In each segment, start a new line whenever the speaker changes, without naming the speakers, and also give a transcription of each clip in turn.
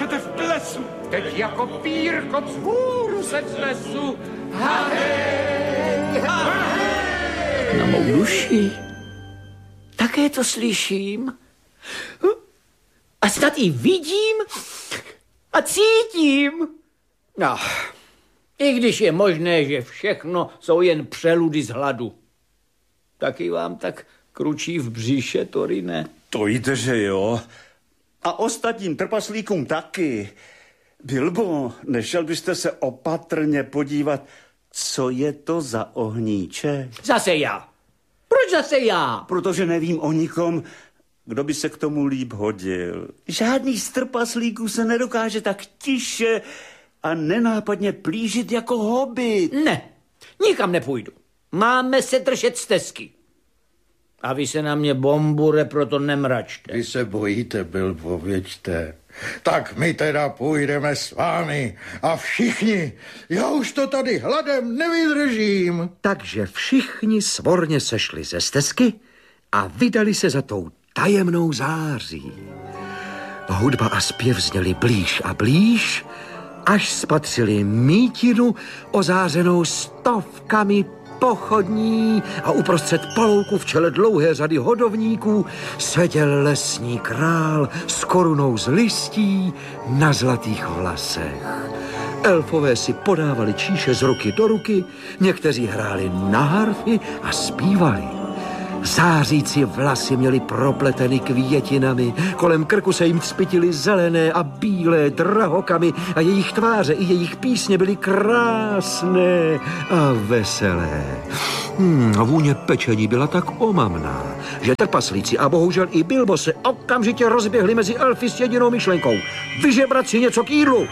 skáčete v plesu.
Teď jako pírko vzhůru se z lesu. Hahej, hahej. Na mou duši také to slyším. A snad i vidím a cítím. No, i když je možné, že všechno jsou jen přeludy z hladu. Taky vám tak kručí v břiše, Torine?
To jde, že jo. A ostatním trpaslíkům taky. Bilbo, nešel byste se opatrně podívat, co je to za ohníček?
Zase já. Proč zase já?
Protože nevím o nikom, kdo by se k tomu líp hodil. Žádný z trpaslíků se nedokáže tak tiše a nenápadně plížit jako hobit.
Ne, nikam nepůjdu. Máme se držet stezky. A vy se na mě, Bombure, proto nemračte.
Vy se bojíte, Bilbo, věďte. Tak my teda půjdeme s vámi a všichni. Já už to tady hladem nevydržím.
Takže všichni svorně sešli ze stezky a vydali se za tou tajemnou září. Hudba a zpěv zněly blíž a blíž, až spatřili mítinu ozářenou stovkami pochodní a uprostřed palouku v čele dlouhé řady hodovníků seděl lesní král s korunou z listí na zlatých vlasech. Elfové si podávali číše z ruky do ruky, někteří hráli na harfy a zpívali. Zářící vlasy měli propleteny květinami, kolem krku se jim vzpytily zelené a bílé drahokamy a jejich tváře i jejich písně byly krásné a veselé. Vůně pečení byla tak omamná, že trpaslíci a bohužel i Bilbo se okamžitě rozběhli mezi elfy s jedinou myšlenkou: vyžebrat si něco k jídlu.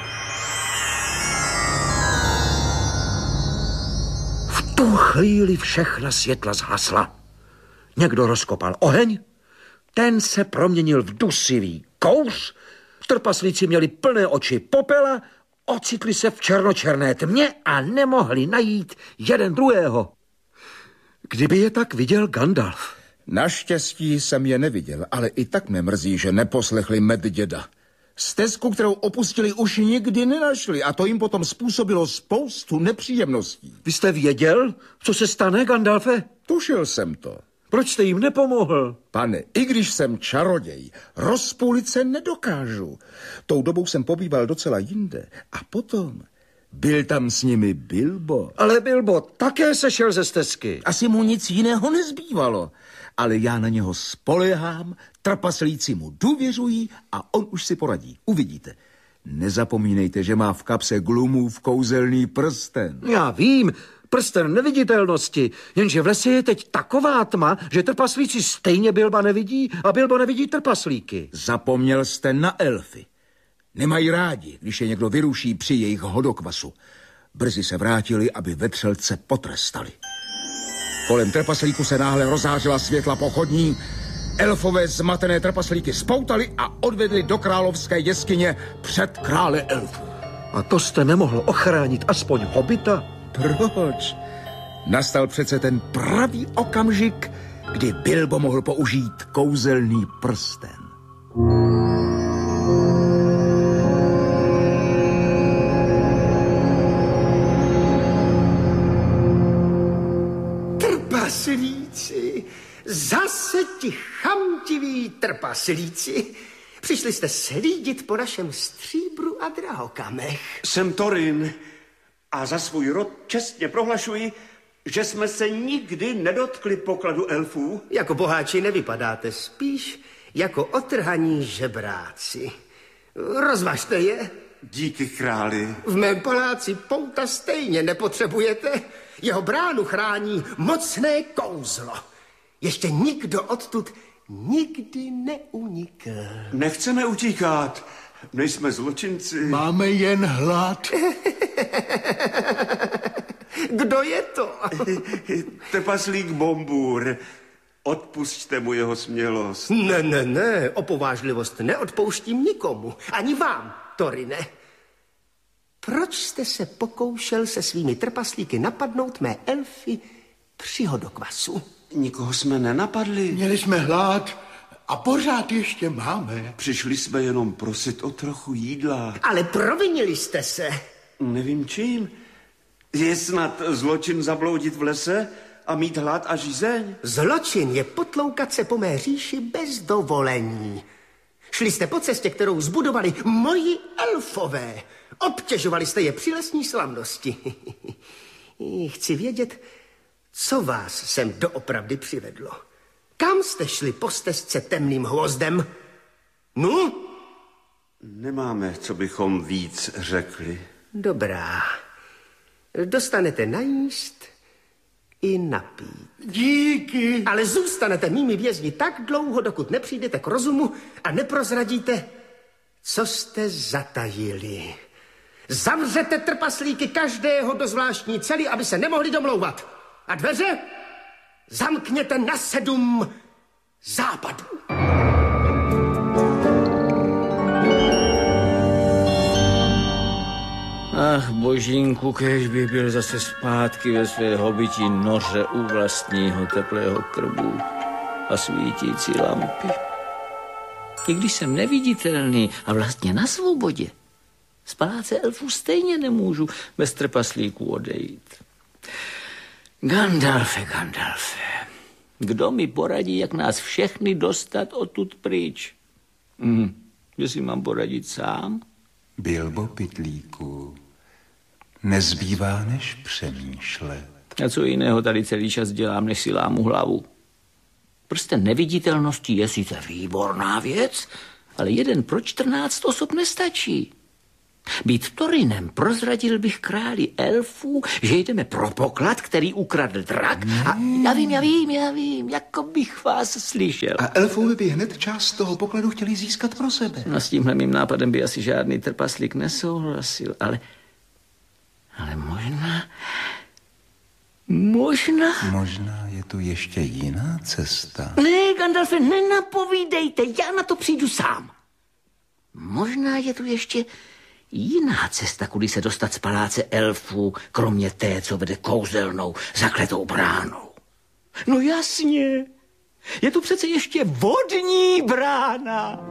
V tu chvíli všechna světla zhasla. Někdo rozkopal oheň, ten se proměnil v dusivý kouř, trpaslíci měli plné oči popela, ocitli se v černočerné tmě a nemohli najít jeden druhého. Kdyby je tak viděl Gandalf.
Naštěstí jsem je neviděl, ale i tak mě mrzí, že neposlechli medděda. Stezku, kterou opustili, už nikdy nenašli a to jim potom způsobilo spoustu nepříjemností.
Vy jste věděl, co se stane, Gandalfe?
Tušil jsem to.
Proč jste jim nepomohl?
Pane, i když jsem čaroděj, rozpůlit se nedokážu. Tou dobou jsem pobýval docela jinde. A potom byl tam s nimi Bilbo.
Ale Bilbo také sešel ze stezky.
Asi mu nic jiného nezbývalo. Ale já na něho spoléhám, trpaslíci mu důvěřují a on už si poradí. Uvidíte. Nezapomínejte, že má v kapse Glumův kouzelný prsten.
Já vím, prsten neviditelnosti, jenže v lese je teď taková tma, že trpaslíci stejně Bilba nevidí a Bilbo nevidí trpaslíky.
Zapomněl jste na elfy. Nemají rádi, když je někdo vyruší při jejich hodokvasu. Brzy se vrátili, aby vetřelce potrestali. Kolem trpaslíku se náhle rozářila světla pochodní. Elfové zmatené trpaslíky spoutali a odvedli do královské jeskyně před krále elfů.
A to jste nemohl ochránit aspoň hobita?
Proč? Nastal přece ten pravý okamžik, kdy Bilbo mohl použít kouzelný prsten.
Trpaslíci, zase ti chamtiví trpaslíci. Přišli jste slídit po našem stříbru a drahokamech.
Jsem Thorin a za svůj rod čestně prohlašuji, že jsme se nikdy nedotkli pokladu elfů.
Jako boháči nevypadáte, spíš jako otrhaní žebráci. Rozvažte je.
Díky králi.
V mém paláci pouta stejně nepotřebujete. Jeho bránu chrání mocné kouzlo. Ještě nikdo odtud nikdy neunikl.
Nechceme utíkat. Nejsme zločinci.
Máme jen hlad.
Kdo je to?
Trpaslík Bombur. Odpusťte mu jeho smělost.
Ne, opovážlivost neodpouštím nikomu. Ani vám, Thorine. Proč jste se pokoušel se svými trpaslíky napadnout mé elfy při hodokvasu?
Nikoho jsme nenapadli.
Měli jsme hlad
A pořád ještě máme.
Přišli jsme jenom prosit o trochu jídla.
Ale provinili jste se.
Nevím čím. Je snad zločin zabloudit v lese a mít hlad a žízeň?
Zločin je potloukat se po mé říši bez dovolení. Šli jste po cestě, kterou zbudovali moji elfové. Obtěžovali jste je při lesní slavnosti. Chci vědět, co vás sem doopravdy přivedlo. Kam jste šli po stezce temným hvozdem? No?
Nemáme, co bychom víc řekli.
Dobrá. Dostanete najíst i napít.
Díky.
Ale zůstanete mými vězni tak dlouho, dokud nepřijdete k rozumu a neprozradíte, co jste zatajili. Zavřete trpaslíky každého do zvláštní cely, aby se nemohli domlouvat. A dveře zamkněte na 7 západů.
Ach, božínku, kéž bych byl zase zpátky ve své hobití noře u vlastního teplého krbu a svítící lampy. I když jsem neviditelný a vlastně na svobodě, z paláce elfů stejně nemůžu bez trpaslíků odejít. Gandalfe, kdo mi poradí, jak nás všechny dostat odtud pryč? Že si mám poradit sám?
Bilbo Pytlíku, nezbývá než přemýšlet.
A co jiného tady celý čas dělám, než si lámu hlavu? Prsten neviditelnosti je sice výborná věc, ale jeden pro 14 osob nestačí. Být Torinem prozradil bych králi elfů, že jdeme pro poklad, který ukradl drak. A já vím, jako bych vás slyšel.
A elfové by hned část toho pokladu chtěli získat pro sebe.
No s tímhle mým nápadem by asi žádný trpaslík nesouhlasil, ale možná
je tu ještě jiná cesta.
Ne, Gandalfe, nenapovídejte, já na to přijdu sám. Možná je tu ještě jiná cesta, kudy se dostat z paláce elfů, kromě té, co vede kouzelnou, zakletou bránou. No jasně, je tu přece ještě vodní brána.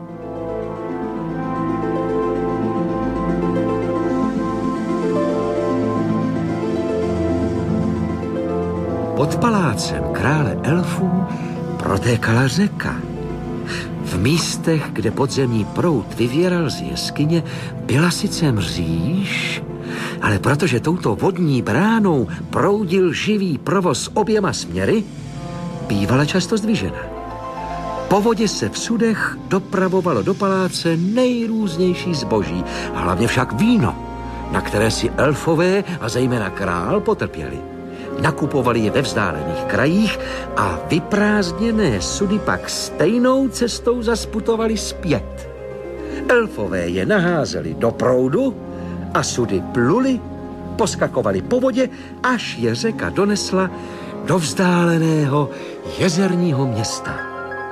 Pod palácem krále elfů protékala řeka. V místech, kde podzemní proud vyvěral z jeskyně, byla sice mříž, ale protože touto vodní bránou proudil živý provoz oběma směry, bývala často zdvižena. Po vodě se v sudech dopravovalo do paláce nejrůznější zboží, hlavně však víno, na které si elfové a zejména král potrpěli. Nakupovali je ve vzdálených krajích a vyprázdněné sudy pak stejnou cestou zasputovali zpět. Elfové je naházeli do proudu a sudy pluli, poskakovali po vodě, až je řeka donesla do vzdáleného jezerního města.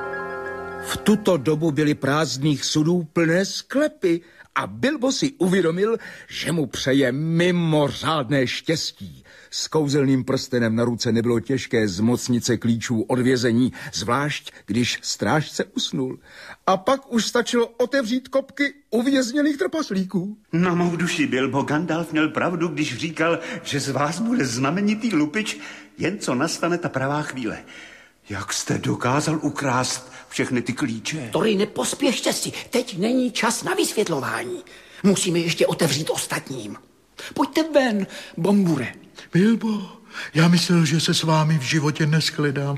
V tuto dobu byly prázdných sudů plné sklepy a Bilbo si uvědomil, že mu přeje mimořádné štěstí. S kouzelným prstenem na ruce nebylo těžké zmocnit se klíčů od vězení, zvlášť když strážce usnul. A pak už stačilo otevřít kopky uvězněných trpaslíků.
Na mou duši, Bilbo, Gandalf měl pravdu, když říkal, že z vás bude znamenitý lupič, jen co nastane ta pravá chvíle. Jak jste dokázal ukrást všechny ty klíče?
Tory, nepospěšte si, teď není čas na vysvětlování. Musíme ještě otevřít ostatním. Pojďte ven, Bombure.
Bilbo, já myslel, že se s vámi v životě neshledám.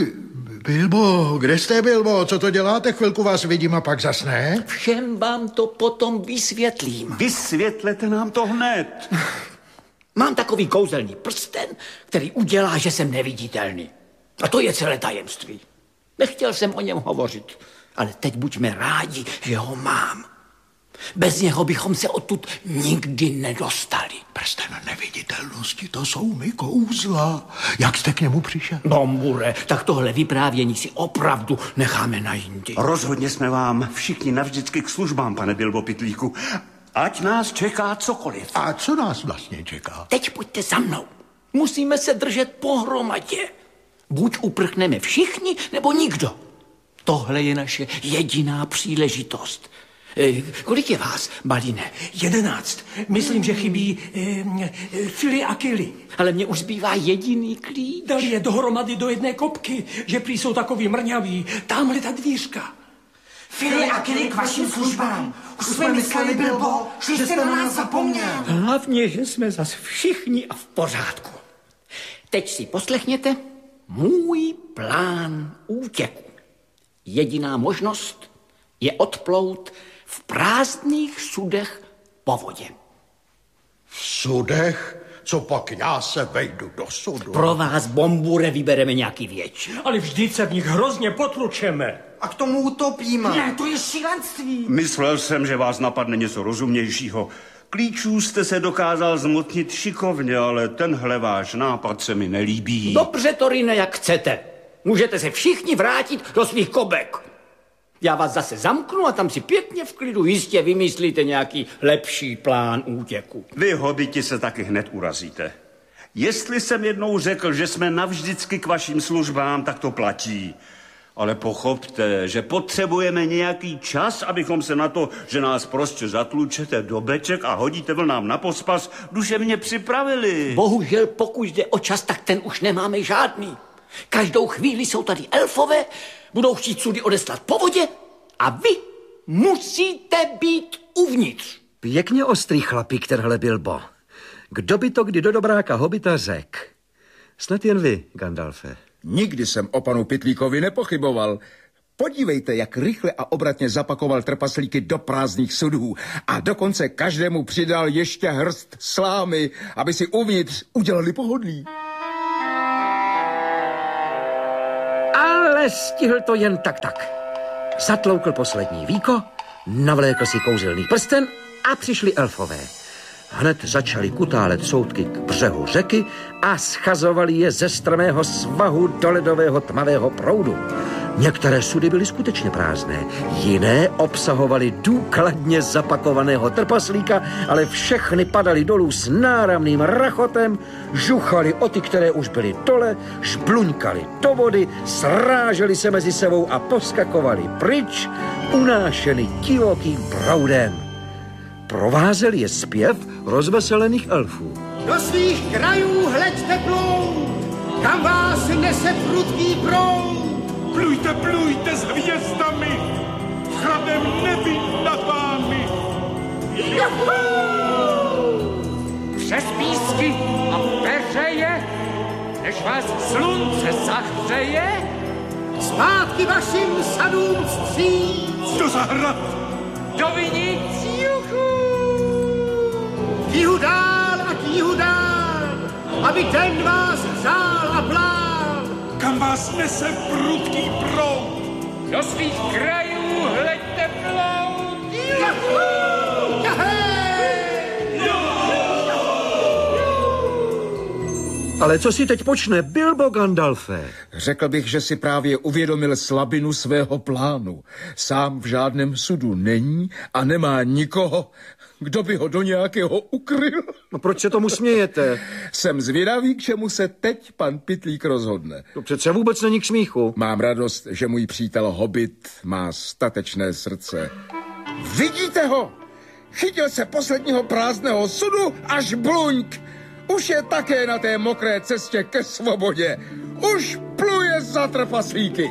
Bilbo, kde jste, Bilbo? Co to děláte? Chvilku vás vidím a pak zas ne?
Všem vám to potom vysvětlím.
Vysvětlete nám to hned.
Mám takový kouzelný prsten, který udělá, že jsem neviditelný. A to je celé tajemství. Nechtěl jsem o něm hovořit, ale teď buďme rádi, že ho mám. Bez něho bychom se odtud nikdy nedostali.
Prsten neviditelnosti, to jsou mi kouzla. Jak jste k němu přišel?
Bombure, tak tohle vyprávění si opravdu necháme na jindy.
Rozhodně jsme vám všichni navždycky k službám, pane Bilbo Pytlíku. Ať nás čeká cokoliv.
A co nás vlastně čeká?
Teď pojďte za mnou. Musíme se držet pohromadě. Buď uprchneme všichni, nebo nikdo. Tohle je naše jediná příležitost. Kolik je vás, Baline?
11. Myslím, že chybí Fili a Kili.
Ale mně už zbývá jediný klíč.
Dali je dohromady do jedné kopky, že prý jsou takový mrňaví. Tamhle ta dvířka.
Fili a Kili k vašim službám. Už jsme mysleli, Bilbo, že jste na nás zapomněl.
Hlavně, že jsme zas všichni a v pořádku. Teď si poslechněte můj plán útěku. Jediná možnost je odplout v prázdných sudech po vodě.
V sudech? Co pak já se vejdu do sudu?
Pro vás, Bombure, vybereme nějaký větší.
Ale vždyť se v nich hrozně potlučeme.
A k tomu utopíme.
Ne, to je šílenství.
Myslel jsem, že vás napadne něco rozumnějšího. Klíčů jste se dokázal zmotnit šikovně, ale tenhle váš nápad se mi nelíbí.
Dobře, Torine, jak chcete. Můžete se všichni vrátit do svých kobek. Já vás zase zamknu a tam si pěkně v klidu jistě vymyslíte nějaký lepší plán útěku.
Vy, hobiti, se taky hned urazíte. Jestli jsem jednou řekl, že jsme navždycky k vašim službám, tak to platí. Ale pochopte, že potřebujeme nějaký čas, abychom se na to, že nás prostě zatlučete do beček a hodíte vlnám na pospas, duševně připravili.
Bohužel, pokud jde o čas, tak ten už nemáme žádný. Každou chvíli jsou tady elfové, budou chtít sudy odeslat po vodě a vy musíte být uvnitř.
Pěkně ostrý chlapík, tenhle Bilbo. Kdo by to kdy do dobráka hobita řekl? Snad jen vy, Gandalfe.
Nikdy jsem o panu Pytlíkovi nepochyboval. Podívejte, jak rychle a obratně zapakoval trpaslíky do prázdných sudů a dokonce každému přidal ještě hrst slámy, aby si uvnitř udělali pohodlí.
Ale stihl to jen tak. Zatloukl poslední víko, navlékl si kouzelný prsten a přišli elfové. Hned začali kutálet soudky k břehu řeky a schazovali je ze strmého svahu do ledového tmavého proudu. Některé sudy byly skutečně prázdné, jiné obsahovaly důkladně zapakovaného trpaslíka, ale všechny padaly dolů s náramným rachotem, žuchali o ty, které už byly dole, žbluňkali do vody, sráželi se mezi sebou a poskakovali pryč, unášeni divokým proudem. Provázel je zpěv rozveselených elfů.
Do svých krajů hleďte plou, kam vás nese prudký proud.
Plujte, plujte s hvězdami, v chladném nebi nad vámi.
Přes písky a peřeje, než vás slunce zahřeje,
Zpátky vašim sadům vstříc.
Do zahrad.
do vinic, juchu!
K jihu dál, aby ten vás hřál a plál.
Kam vás nese prudký proud.
Do svých krajů hleďte plout,
Ale co si teď počne Bilbo, Gandalfe?
Řekl bych, že si právě uvědomil slabinu svého plánu. Sám v žádném sudu není a nemá nikoho, kdo by ho do nějakého ukryl.
No proč se tomu smějete?
Jsem zvědavý, k čemu se teď pan Pytlík rozhodne.
To přece vůbec není k smíchu.
Mám radost, že můj přítel Hobbit má statečné srdce. Vidíte ho? Chytil se posledního prázdného sudu až bluňk. Už je také na té mokré cestě ke svobodě. Už pluje za trpaslíky.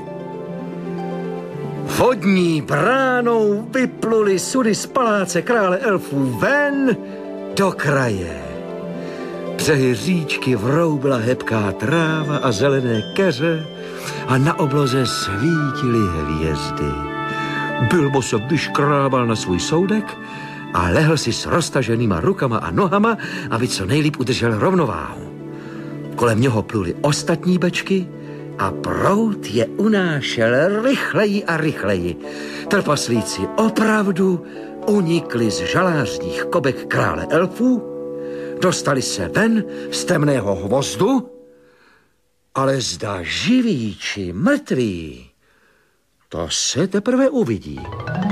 Vodní bránou vypluli sudy z paláce krále elfů ven do kraje. Břehy říčky vroubila hebká tráva a zelené keře a na obloze svítily hvězdy. Bilbo se vyškrábal na svůj soudek a lehl si s roztaženýma rukama a nohama, aby co nejlíp udržel rovnováhu. Kolem něho pluli ostatní bečky a proud je unášel rychleji a rychleji. Trpaslíci opravdu unikli z žalářních kobek krále elfů, dostali se ven z temného hvozdu, ale zda živí či mrtví, to se teprve uvidí.